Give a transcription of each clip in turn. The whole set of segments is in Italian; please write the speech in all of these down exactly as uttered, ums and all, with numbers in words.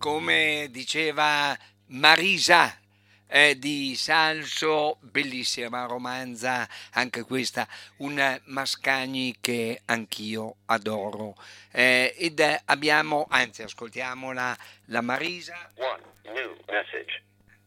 come diceva Marisa eh, di Salso, bellissima romanza, anche questa, un Mascagni che anch'io adoro. Eh, ed eh, abbiamo, anzi, ascoltiamola, la Marisa. One new message.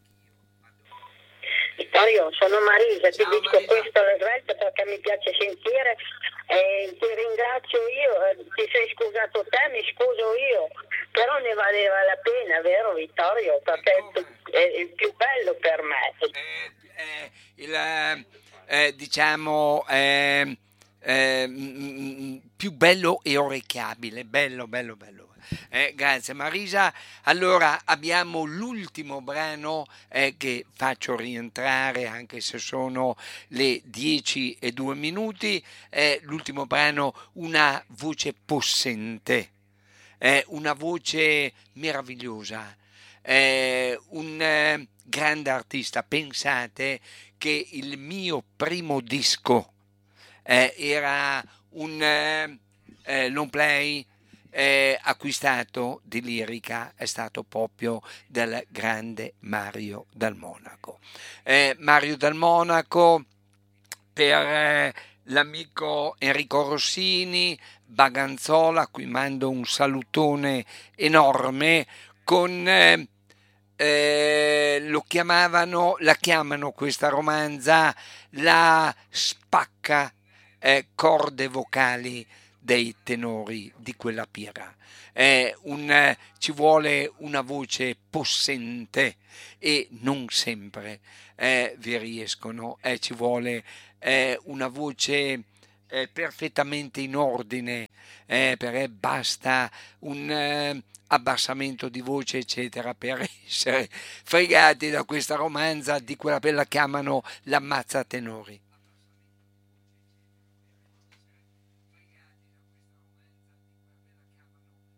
Vittorio, sono Marisa, ti Ciao, dico Marisa. questo alle svolte perché mi piace sentire e ti ringrazio io, eh, ti sei scusato te, mi scuso io, però ne valeva la pena, vero Vittorio? Perché è, Come? è il più bello per me. Eh, eh, il, eh, eh, diciamo eh, eh, mm, mm, più bello e orecchiabile, bello, bello, bello. Eh, grazie Marisa. Allora abbiamo l'ultimo brano eh, che faccio rientrare, anche se sono le dieci e due minuti. È l'ultimo brano, una voce possente, è una voce meravigliosa, è un eh, grande artista. Pensate che il mio primo disco eh, era un eh, eh, long play eh, acquistato di lirica, è stato proprio del grande Mario Dal Monaco. Eh, Mario Dal Monaco per eh, l'amico Enrico Rossini, Baganzola, a cui mando un salutone enorme, con eh, eh, lo chiamavano, la chiamano questa romanza la spacca eh, corde vocali dei tenori di quella pira. È un, eh, ci vuole una voce possente e non sempre eh, vi riescono, eh, ci vuole eh, una voce eh, perfettamente in ordine, eh, perché basta un eh, abbassamento di voce eccetera per essere fregati da questa romanza di quella che la chiamano l'ammazza tenori.